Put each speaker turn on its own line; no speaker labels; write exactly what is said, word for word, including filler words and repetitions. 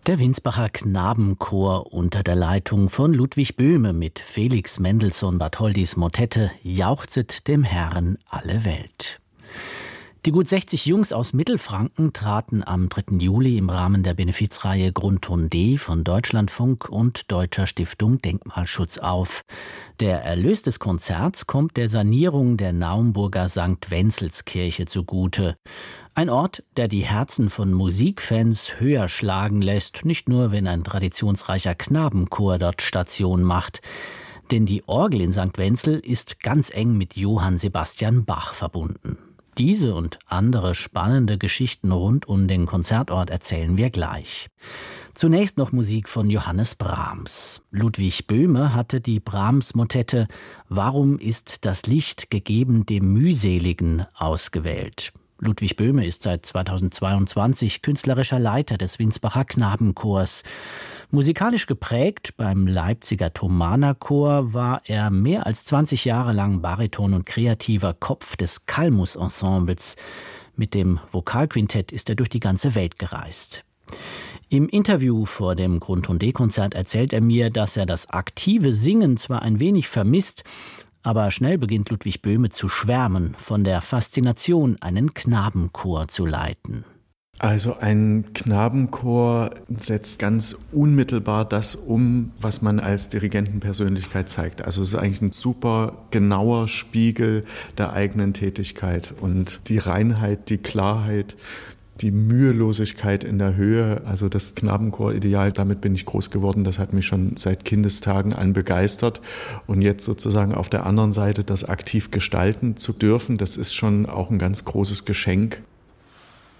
Der Winsbacher Knabenchor unter der Leitung von Ludwig Böhme mit Felix Mendelssohn Bartholdys Motette »Jauchzet dem Herren alle Welt«. Die gut sechzig Jungs aus Mittelfranken traten am dritten Juli im Rahmen der Benefizreihe Grundton D von Deutschlandfunk und Deutscher Stiftung Denkmalschutz auf. Der Erlös des Konzerts kommt der Sanierung der Naumburger Sankt Wenzelskirche zugute. Ein Ort, der die Herzen von Musikfans höher schlagen lässt, nicht nur, wenn ein traditionsreicher Knabenchor dort Station macht. Denn die Orgel in Sankt Wenzel ist ganz eng mit Johann Sebastian Bach verbunden. Diese und andere spannende Geschichten rund um den Konzertort erzählen wir gleich. Zunächst noch Musik von Johannes Brahms. Ludwig Böhme hatte die Brahms-Motette »Warum ist das Licht gegeben dem Mühseligen« ausgewählt. Ludwig Böhme ist seit zweitausendzweiundzwanzig künstlerischer Leiter des Winsbacher Knabenchors. Musikalisch geprägt beim Leipziger Thomaner Chor war er mehr als zwanzig Jahre lang Bariton und kreativer Kopf des Kalmus-Ensembles. Mit dem Vokalquintett ist er durch die ganze Welt gereist. Im Interview vor dem Grundton D-Konzert erzählt er mir, dass er das aktive Singen zwar ein wenig vermisst, aber schnell beginnt Ludwig Böhme zu schwärmen von der Faszination, einen Knabenchor zu leiten.
Also ein Knabenchor setzt ganz unmittelbar das um, was man als Dirigentenpersönlichkeit zeigt. Also es ist eigentlich ein super genauer Spiegel der eigenen Tätigkeit und die Reinheit, die Klarheit, die Mühelosigkeit in der Höhe, also das Knabenchor-Ideal, damit bin ich groß geworden. Das hat mich schon seit Kindestagen an begeistert. Und jetzt sozusagen auf der anderen Seite das aktiv gestalten zu dürfen, das ist schon auch ein ganz großes Geschenk.